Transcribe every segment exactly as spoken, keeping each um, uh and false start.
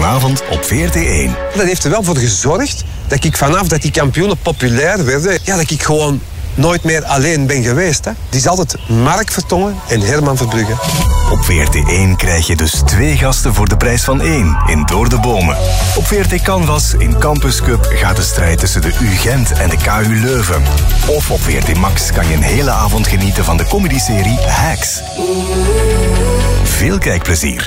Vanavond op V R T één. Dat heeft er wel voor gezorgd dat ik vanaf dat die kampioenen populair werden, ja, dat ik gewoon nooit meer alleen ben geweest. Hè. Het is altijd Mark Vertongen en Herman Verbrugge. Op V R T één krijg je dus twee gasten voor de prijs van één in Door de Bomen. Op V R T Canvas in Campus Cup gaat de strijd tussen de U Gent en de K U Leuven. Of op V R T Max kan je een hele avond genieten van de comedyserie Hacks. Veel kijkplezier.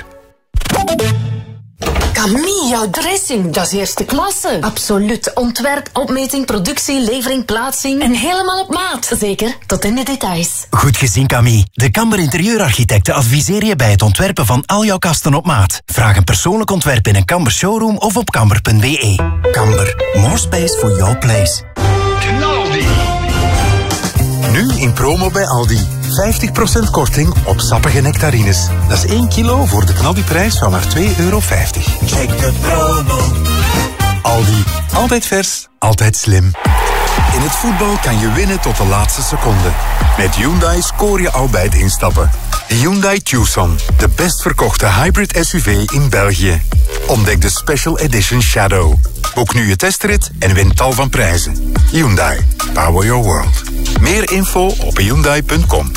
Camille, jouw dressing, dat is eerste klasse. Absoluut. Ontwerp, opmeting, productie, levering, plaatsing. En helemaal op maat. Zeker, tot in de details. Goed gezien, Camille. De Kamber Interieurarchitecten adviseren je bij het ontwerpen van al jouw kasten op maat. Vraag een persoonlijk ontwerp in een Kamber showroom of op kamber punt b e. Kamber, more space for your place. Aldi. Nu in promo bij Aldi. vijftig procent korting op sappige nectarines. Dat is één kilo voor de knaldiprijs van maar twee euro vijftig. Check de promo. Aldi. Altijd vers, altijd slim. In het voetbal kan je winnen tot de laatste seconde. Met Hyundai scoor je al bij het instappen. De Hyundai Tucson, de best verkochte hybrid S U V in België. Ontdek de Special Edition Shadow. Boek nu je testrit en win tal van prijzen. Hyundai. Power your world. Meer info op hyundai punt com.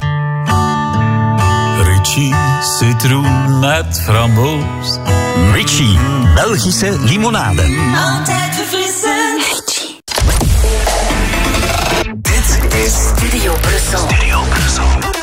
Ritchie citroen met framboos. Ritchie, Belgische limonade. Altijd verfrissend. Ritchie. Dit is Studio Brussel. Studio Brussel.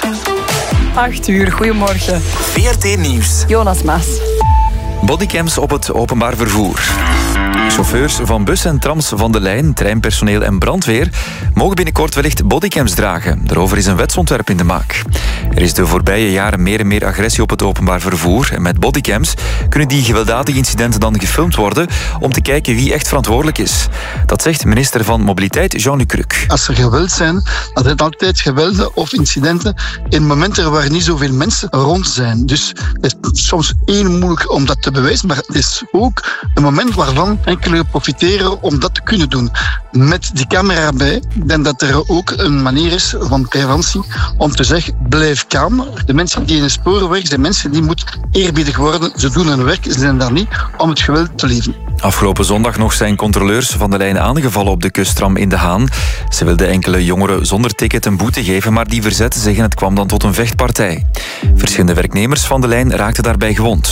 acht uur, goedemorgen. V R T Nieuws. Jonas Maas. Bodycams op het openbaar vervoer. Chauffeurs van bussen en trams van de lijn, treinpersoneel en brandweer mogen binnenkort wellicht bodycams dragen. Daarover is een wetsontwerp in de maak. Er is de voorbije jaren meer en meer agressie op het openbaar vervoer. En met bodycams kunnen die gewelddadige incidenten dan gefilmd worden om te kijken wie echt verantwoordelijk is. Dat zegt minister van Mobiliteit Jean-Luc Crux. Als er geweld zijn, dan zijn altijd gewelden of incidenten in momenten waar niet zoveel mensen rond zijn. Dus het is soms heel moeilijk om dat te bewijzen, maar het is ook een moment waarvan enkele profiteren om dat te kunnen doen. Met die camera bij, ik denk dat er ook een manier is van preventie om te zeggen, blijf kalm. De mensen die in de sporen werken, zijn mensen die moeten eerbiedig worden. Ze doen hun werk, ze zijn daar niet om het geweld te leven. Afgelopen zondag nog zijn controleurs van de lijn aangevallen op de kusttram in De Haan. Ze wilden enkele jongeren zonder ticket een boete geven, maar die verzetten zich en het kwam dan tot een vechtpartij. Verschillende werknemers van de lijn raakten daarbij gewond.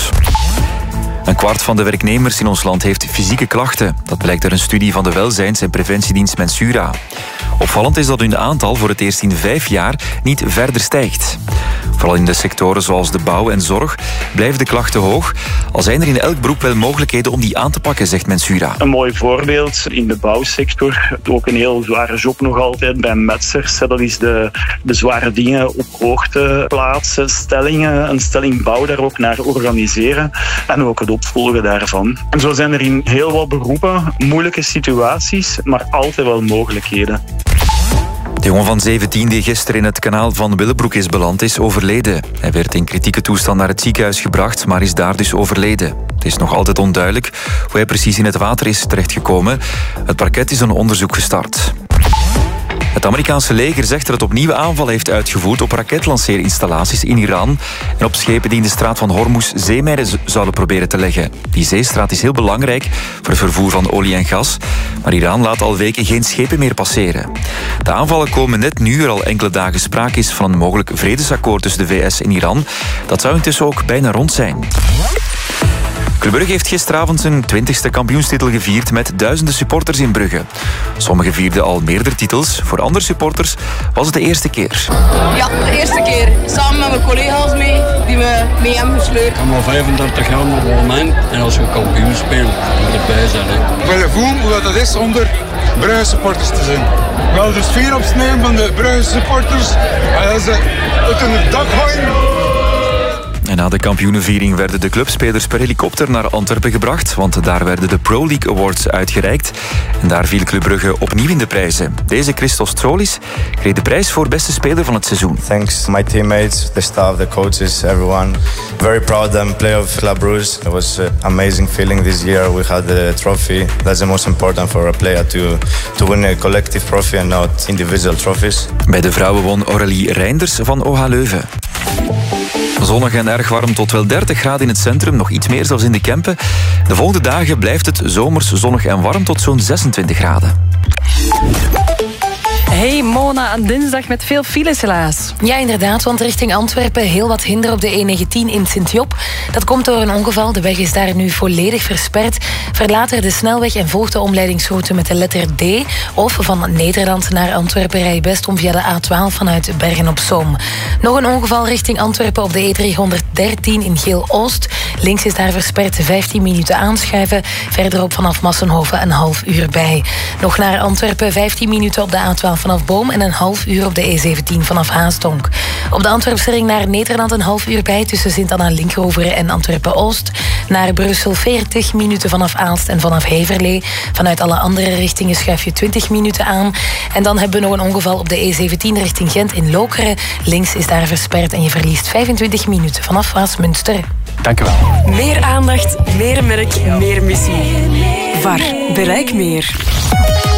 Een kwart van de werknemers in ons land heeft fysieke klachten. Dat blijkt uit een studie van de welzijns- en preventiedienst Mensura. Opvallend is dat hun aantal voor het eerst in vijf jaar niet verder stijgt. Vooral in de sectoren zoals de bouw en zorg blijven de klachten hoog. Al zijn er in elk beroep wel mogelijkheden om die aan te pakken, zegt Mensura. Een mooi voorbeeld in de bouwsector. Ook een heel zware job nog altijd bij metsers. Dat is de, de zware dingen op hoogte plaatsen, stellingen, een stelling bouw daar ook naar organiseren. En ook het opvolgen daarvan. En zo zijn er in heel wat beroepen moeilijke situaties, maar altijd wel mogelijkheden. De jongen van zeventien die gisteren in het kanaal van Willebroek is beland, is overleden. Hij werd in kritieke toestand naar het ziekenhuis gebracht, maar is daar dus overleden. Het is nog altijd onduidelijk hoe hij precies in het water is terechtgekomen. Het parket is een onderzoek gestart. Het Amerikaanse leger zegt dat het opnieuw aanvallen heeft uitgevoerd op raketlanceerinstallaties in Iran en op schepen die in de straat van Hormuz zeemijnen zouden proberen te leggen. Die zeestraat is heel belangrijk voor het vervoer van olie en gas, maar Iran laat al weken geen schepen meer passeren. De aanvallen komen net nu er al enkele dagen sprake is van een mogelijk vredesakkoord tussen de V S en Iran. Dat zou intussen ook bijna rond zijn. Club Brugge heeft gisteravond zijn twintigste kampioenstitel gevierd met duizenden supporters in Brugge. Sommigen vierden al meerdere titels. Voor andere supporters was het de eerste keer. Ja, de eerste keer. Samen met mijn collega's mee, die me mee hebben gesleurd. Ik heb al vijfendertig jaar op het moment. En als je kampioen speelt, moet je erbij zijn. Hè. Ik wil voelen hoe dat is onder Brugge supporters te zijn. Wel de sfeer opsnijden van de Brugge supporters. En ze uit hun dak gooien. En na de kampioenenviering werden de clubspelers per helikopter naar Antwerpen gebracht, want daar werden de Pro League Awards uitgereikt. En daar viel Club Brugge opnieuw in de prijzen. Deze Christos Trolis kreeg de prijs voor beste speler van het seizoen. Thanks my teammates, the staff, the coaches, everyone. Very proud I'm player of Club Brugge. It was an amazing feeling this year. We had the trophy. That's the most important for a player to, to win a collective trophy and not individual trophies. Bij de vrouwen won Aurélie Reinders van O H Leuven. Zonnig en erg warm tot wel dertig graden in het centrum. Nog iets meer zelfs in de Kempen. De volgende dagen blijft het zomers zonnig en warm tot zo'n zesentwintig graden. Hey Mona, een dinsdag met veel files helaas. Ja, inderdaad, want richting Antwerpen heel wat hinder op de E negentien in Sint-Job. Dat komt door een ongeval. De weg is daar nu volledig versperd. Verlaat er de snelweg en volg de omleidingsroute met de letter D. Of van Nederland naar Antwerpen rij je best om via de A twaalf vanuit Bergen-op-Zoom. Nog een ongeval richting Antwerpen op de E driehonderddertien in Geel-Oost. Links is daar versperd vijftien minuten aanschuiven. Verderop vanaf Massenhoven een half uur bij. Nog naar Antwerpen vijftien minuten op de A twaalf vanaf Boom en een half uur op de E zeventien vanaf Haastonk. Op de Antwerpse ring naar Nederland een half uur bij tussen Sint-Anna-Linkroveren en Antwerpen-Oost. Naar Brussel veertig minuten vanaf Aalst en vanaf Heverlee. Vanuit alle andere richtingen schuif je twintig minuten aan. En dan hebben we nog een ongeval op de E zeventien richting Gent in Lokeren. Links is daar versperd en je verliest vijfentwintig minuten vanaf Waasmunster. Dank u wel. Meer aandacht, meer merk, meer missie. V A R. Bereik meer.